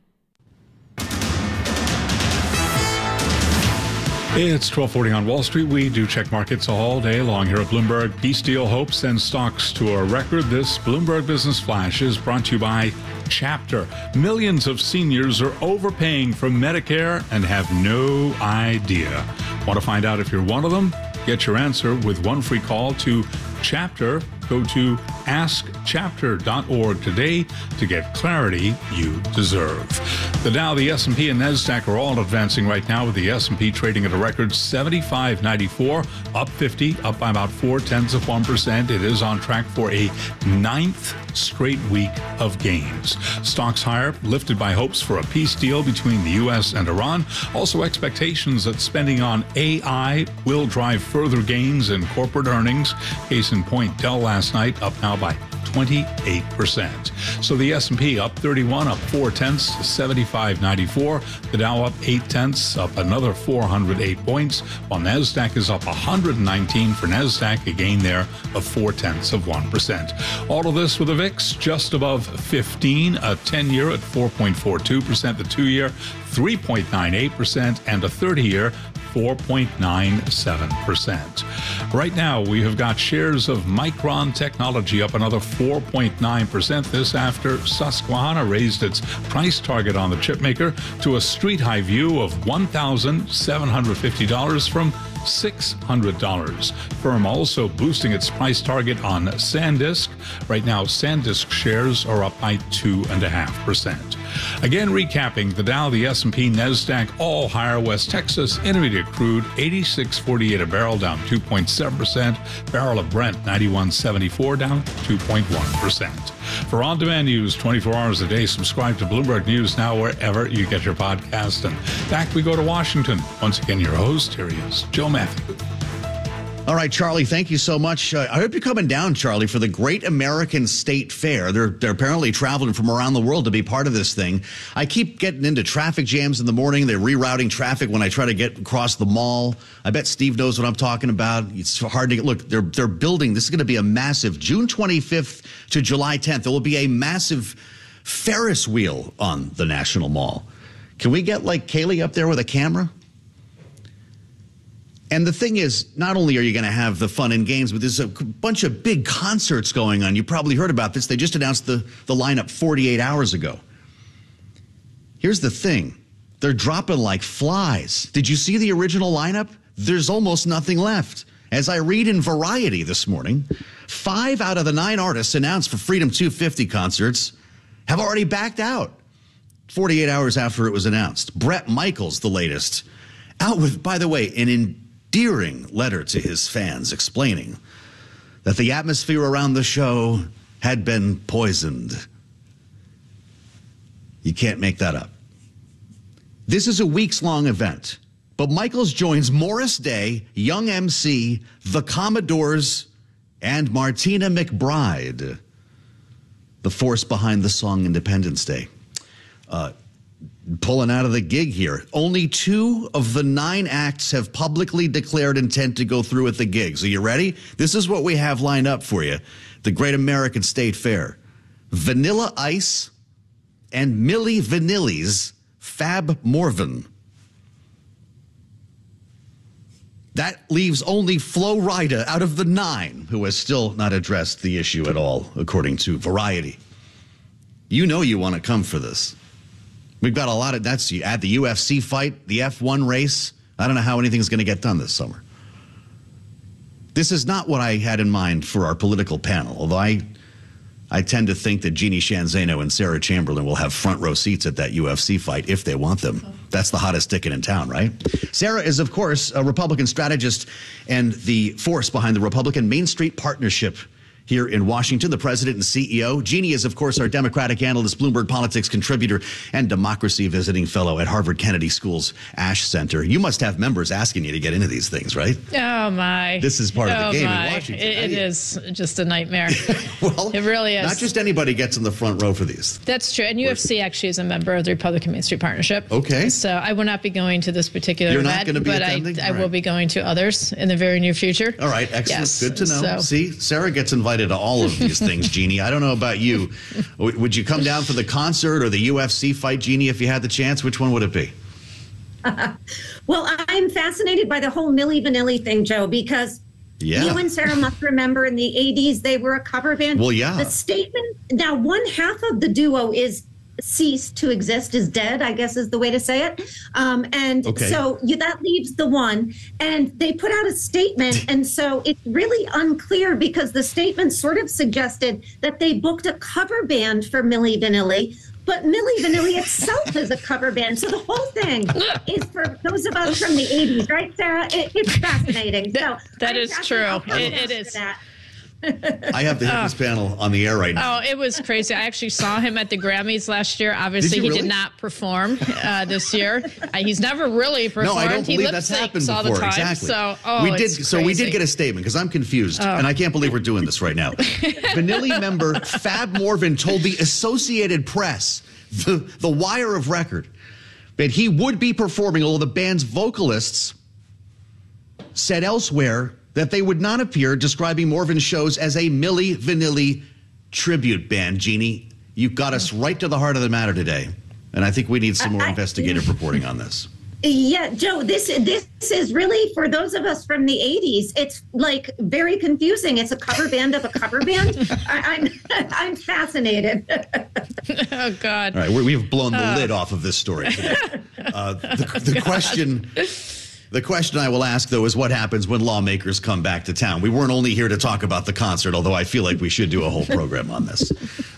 It's 12:40 on Wall Street. We do check markets all day long here at Bloomberg. Peace deal hopes send stocks to a record. This Bloomberg Business Flash is brought to you by Chapter. Millions of seniors are overpaying for Medicare and have no idea. Want to find out if you're one of them? Get your answer with one free call to Chapter. Go to askchapter.org today to get clarity you deserve. The Dow, the S&P, and NASDAQ are all advancing right now, with the S&P trading at a record 75.94, up 50, up by about 0.4%. It is on track for a 9th straight week of gains. Stocks higher, lifted by hopes for a peace deal between the U.S. and Iran. Also expectations that spending on AI will drive further gains in corporate earnings. Case in point, Dell last night up now by 28%. So the S&P up 31, up 0.4 to 75.94. The Dow up 0.8, up another 408 points, while NASDAQ is up 119 for NASDAQ, a gain there of 0.4%. All of this with a VIX just above 15, a 10-year at 4.42%, the 2-year 3.98%, and a 30-year 4.97%. Right now, we have got shares of Micron Technology up another 4.9%. This after Susquehanna raised its price target on the chipmaker to a street high view of $1,750 from $600. Firm also boosting its price target on SanDisk. Right now, SanDisk shares are up by 2.5%. Again, recapping, the Dow, the S&P, NASDAQ, all higher. West Texas Intermediate crude, 86.48 a barrel, down 2.7%. Barrel of Brent, 91.74, down 2.1%. For on-demand news 24 hours a day, subscribe to Bloomberg News Now wherever you get your podcast. And back we go to Washington. Once again, your host, here he is, Joe Matthew. All right, Charlie, thank you so much. I hope you're coming down, Charlie, for the Great American State Fair. They're apparently traveling from around the world to be part of this thing. I keep getting into traffic jams in the morning. They're rerouting traffic when I try to get across the mall. I bet Steve knows what I'm talking about. It's hard to get. Look, they're building. This is going to be a massive June 25th to July 10th. There will be a massive Ferris wheel on the National Mall. Can we get Kaylee up there with a camera? And the thing is, not only are you going to have the fun and games, but there's a bunch of big concerts going on. You probably heard about this. They just announced the lineup 48 hours ago. Here's the thing. They're dropping like flies. Did you see the original lineup? There's almost nothing left. As I read in Variety this morning, 5 out of the 9 artists announced for Freedom 250 concerts have already backed out 48 hours after it was announced. Bret Michaels, the latest, out with, by the way, an endearing letter to his fans explaining that the atmosphere around the show had been poisoned. You can't make that up. This is a weeks-long event, but Michaels joins Morris Day, Young MC, The Commodores, and Martina McBride, the force behind the song Independence Day. Pulling out of the gig here. Only 2 of the 9 acts have publicly declared intent to go through with the gigs. Are you ready? This is what we have lined up for you. The Great American State Fair. Vanilla Ice and Milli Vanilli's Fab Morvan. That leaves only Flo Rida out of the 9 who has still not addressed the issue at all, according to Variety. You know you want to come for this. We've got a lot of that's you add the UFC fight, the F1 race. I don't know how anything's going to get done this summer. This is not what I had in mind for our political panel, although I tend to think that Jeannie Shanzano and Sarah Chamberlain will have front row seats at that UFC fight if they want them. That's the hottest ticket in town, right? Sarah is, of course, a Republican strategist and the force behind the Republican Main Street Partnership here in Washington, the president and CEO. Jeannie is, of course, our Democratic analyst, Bloomberg Politics contributor, and democracy visiting fellow at Harvard Kennedy School's Ash Center. You must have members asking you to get into these things, right? Oh, my. This is part of the game in Washington. It is just a nightmare. Well, it really is. Not just anybody gets in the front row for these. That's true. And UFC actually is a member of the Republican Main Street Partnership. Okay. So I will not be going to this particular You're event, not going to be but attending? I will be going to others in the very near future. All right. Excellent. Yes. Good to know. So, See, Sarah gets invited to all of these things, Jeannie. I don't know about you. Would you come down for the concert or the UFC fight, Jeannie, if you had the chance? Which one would it be? Well, I'm fascinated by the whole Milli Vanilli thing, Joe, because you and Sarah must remember in the 80s, they were a cover band. Well, yeah. The statement, now one half of the duo is ceased to exist, is dead, I guess is the way to say it. So that leaves the one. And they put out a statement. And so it's really unclear because the statement sort of suggested that they booked a cover band for Milli Vanilli. But Milli Vanilli itself is a cover band. So the whole thing is for those of us from the 80s, right, Sarah? It's fascinating. That is true. It is. I have the hippest panel on the air right now. Oh, it was crazy. I actually saw him at the Grammys last year. Obviously, he did not perform this year. He's never really performed. No, I don't believe that's happened before. All the time. Exactly. So, we did get a statement because I'm confused, and I can't believe we're doing this right now. Vanilli member Fab Morvan told the Associated Press, the wire of record, that he would be performing, although the band's vocalists said elsewhere that they would not appear, describing Morvan's shows as a Milli Vanilli tribute band. Jeannie, you got us right to the heart of the matter today, and I think we need some more investigative reporting on this. Yeah, Joe, this is really, for those of us from the 80s, it's like very confusing. It's a cover band of a cover band. I'm fascinated. Oh, God. All right, we've blown the lid off of this story today. The question I will ask, though, is what happens when lawmakers come back to town? We weren't only here to talk about the concert, although I feel like we should do a whole program on this.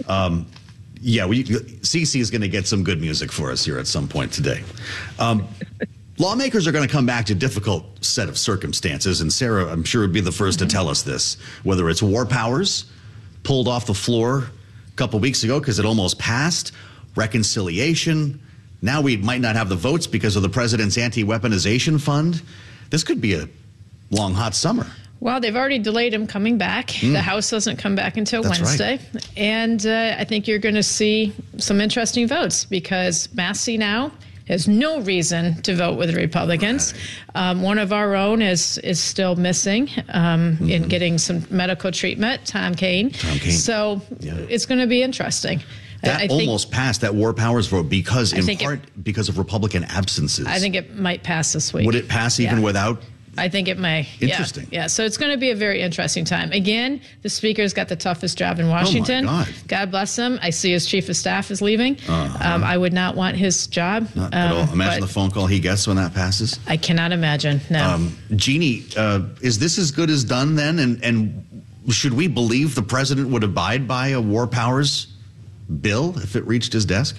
Cece is going to get some good music for us here at some point today. Lawmakers are going to come back to a difficult set of circumstances, and Sarah, I'm sure, would be the first to tell us this, whether it's war powers, pulled off the floor a couple weeks ago because it almost passed, reconciliation. Now we might not have the votes because of the president's anti-weaponization fund. This could be a long, hot summer. Well, they've already delayed him coming back. The House doesn't come back until Wednesday. Right. And I think you're going to see some interesting votes because Massey now has no reason to vote with the Republicans. Right. One of our own is still missing in getting some medical treatment, Tom Kean. So it's going to be interesting. That almost passed, that war powers vote, because of Republican absences. I think it might pass this week. Would it pass even without? I think it may. Interesting. Yeah. So it's going to be a very interesting time. Again, the speaker's got the toughest job in Washington. Oh, my God. God bless him. I see his chief of staff is leaving. I would not want his job. Not at all. Imagine the phone call he gets when that passes. I cannot imagine. No. Jeannie, is this as good as done then? And should we believe the president would abide by a war powers bill if it reached his desk?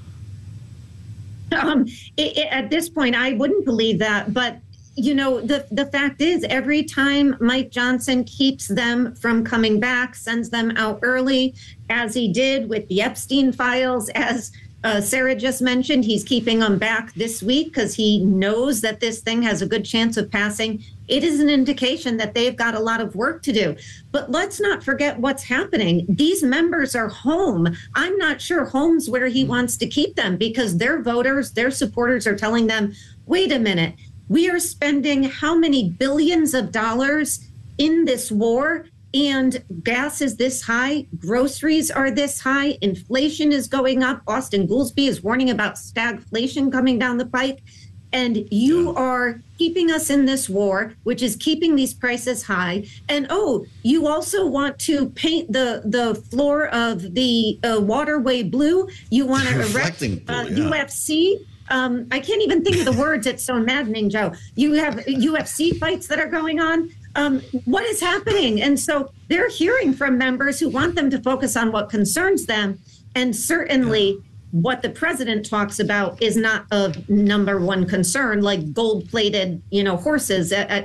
At this point, I wouldn't believe that. But, you know, the fact is, every time Mike Johnson keeps them from coming back, sends them out early, as he did with the Epstein files, as Sarah just mentioned, he's keeping them back this week because he knows that this thing has a good chance of passing. It is an indication that they've got a lot of work to do. But let's not forget what's happening. These members are home. I'm not sure home's where he wants to keep them because their voters, their supporters are telling them, wait a minute, we are spending how many billions of dollars in this war? And gas is this high, groceries are this high, inflation is going up. Austin Goolsbee is warning about stagflation coming down the pike. And you are keeping us in this war, which is keeping these prices high. And you also want to paint the floor of the waterway blue. You want to erect UFC. I can't even think of the words. It's so maddening, Joe. You have UFC fights that are going on. What is happening? And so they're hearing from members who want them to focus on what concerns them. And certainly what the president talks about is not of number one concern, like gold-plated, horses at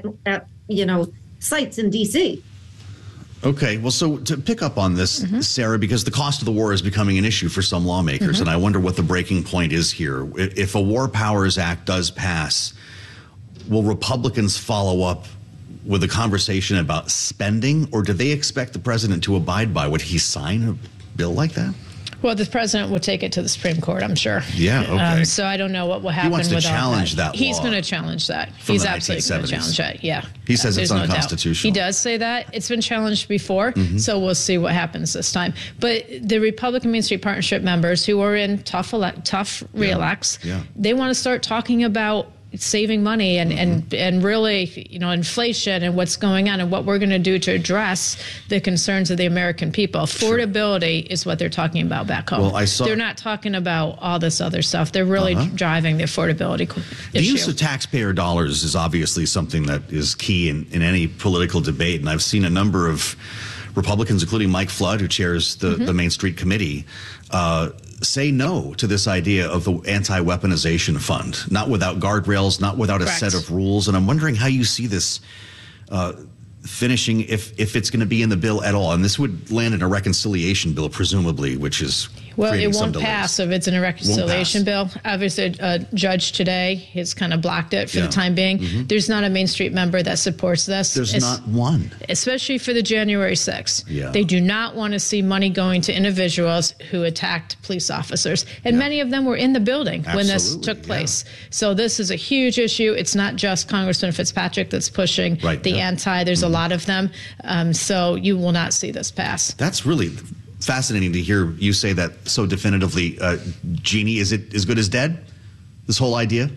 sites in D.C. Okay, well, so to pick up on this, Sarah, because the cost of the war is becoming an issue for some lawmakers, and I wonder what the breaking point is here. If a War Powers Act does pass, will Republicans follow up with a conversation about spending, or do they expect the president to abide by? Would he sign a bill like that? Well, the president will take it to the Supreme Court, I'm sure. Yeah, okay. So I don't know what will happen with all that. He wants to challenge that law. He's going to challenge that. He's absolutely going to challenge that, yeah. He says it's unconstitutional. He does say that. It's been challenged before, so we'll see what happens this time. But the Republican Main Street Partnership members who are in tough re-elects, they want to start talking about saving money and really, inflation and what's going on and what we're going to do to address the concerns of the American people. Affordability is what they're talking about back home. Well, they're not talking about all this other stuff. They're really driving the affordability issue. The use of taxpayer dollars is obviously something that is key in any political debate. And I've seen a number of Republicans, including Mike Flood, who chairs the Main Street Committee, say no to this idea of the anti-weaponization fund, not without guardrails, not without a set of rules. And I'm wondering how you see this finishing, if it's going to be in the bill at all. And this would land in a reconciliation bill, presumably, which is well, it won't pass if it's in a reconciliation bill. Obviously, a judge today has kind of blocked it for the time being. There's not a Main Street member that supports this. There's not one. Especially for the January 6th. Yeah. They do not want to see money going to individuals who attacked police officers. And many of them were in the building when this took place. So this is a huge issue. It's not just Congressman Fitzpatrick that's pushing the anti. There's a lot of them. So you will not see this pass. That's really fascinating to hear you say that so definitively. Jeannie, is it as good as dead, this whole idea?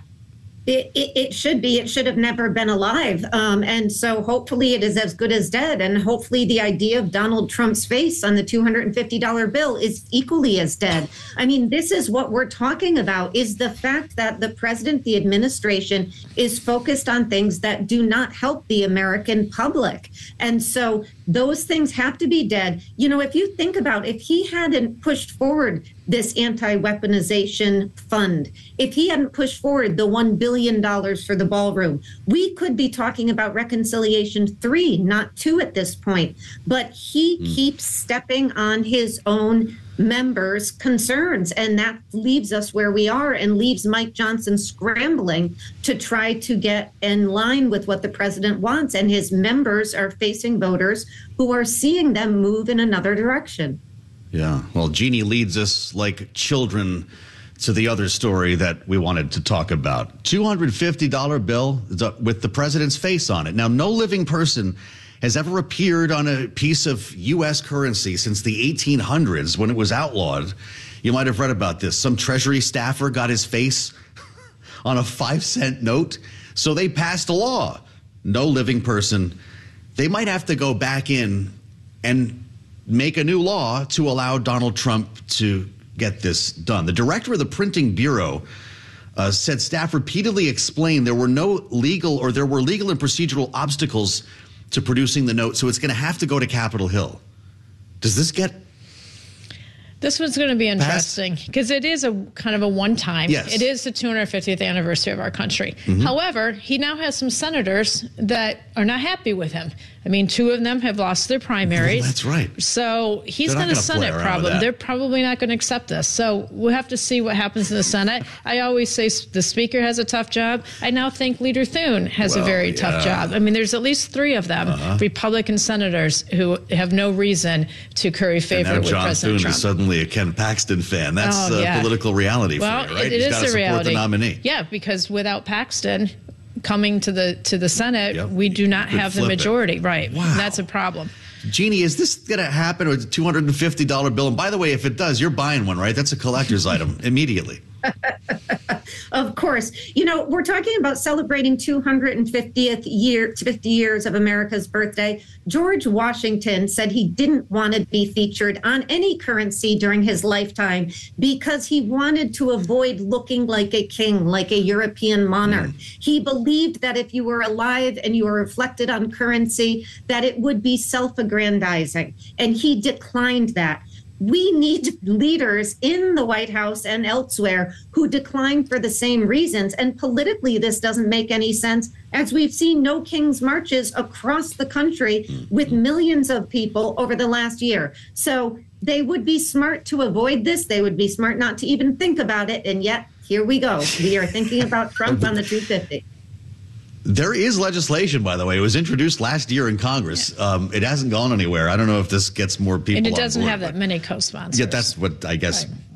It should be. It should have never been alive. And so hopefully it is as good as dead. And hopefully the idea of Donald Trump's face on the $250 bill is equally as dead. I mean, this is what we're talking about, is the fact that the president, the administration, is focused on things that do not help the American public. And so those things have to be dead. If you think about, if he hadn't pushed forward this anti-weaponization fund, if he hadn't pushed forward the $1 billion for the ballroom, we could be talking about Reconciliation 3, not 2 at this point. But he keeps stepping on his own members' concerns, and that leaves us where we are and leaves Mike Johnson scrambling to try to get in line with what the president wants. And his members are facing voters who are seeing them move in another direction. Yeah. Well, Jeannie leads us like children to the other story that we wanted to talk about. $250 bill with the president's face on it. Now, no living person has ever appeared on a piece of U.S. currency since the 1800s when it was outlawed. You might have read about this. Some Treasury staffer got his face on a 5-cent note, so they passed a law. No living person. They might have to go back in and make a new law to allow Donald Trump to get this done. The director of the Printing Bureau said staff repeatedly explained there were legal and procedural obstacles to producing the note, so it's going to have to go to Capitol Hill. Does this get This one's going to be interesting because it is a kind of a one-time. Yes. It is the 250th anniversary of our country. However, he now has some senators that are not happy with him. I mean, 2 of them have lost their primaries. That's right. So he's got a Senate problem. They're probably not going to accept this. So we'll have to see what happens in the Senate. I always say the Speaker has a tough job. I now think Leader Thune has a very tough job. I mean, there's at least 3 of them, Republican senators, who have no reason to curry favor with President Trump. Is suddenly a Ken Paxton fan. That's political reality for you, right? It is a reality. The nominee. Yeah, because without Paxton coming to the Senate, we do not have the majority. Right. Wow. That's a problem. Jeannie, is this going to happen with a $250 bill? And by the way, if it does, you're buying one, right? That's a collector's item immediately. Of course. You know, we're talking about celebrating 50 years of America's birthday. George Washington said he didn't want to be featured on any currency during his lifetime because he wanted to avoid looking like a king, like a European monarch. He believed that if you were alive and you were reflected on currency, that it would be self-aggrandizing. And he declined that. We need leaders in the White House and elsewhere who decline for the same reasons. And politically, this doesn't make any sense, as we've seen no King's marches across the country with millions of people over the last year. So they would be smart to avoid this. They would be smart not to even think about it. And yet, here we go. We are thinking about Trump on the 250. There is legislation, by the way. It was introduced last year in Congress. It hasn't gone anywhere. I don't know if this gets more people And it on doesn't board, have that many co-sponsors. Yeah, that's what I guess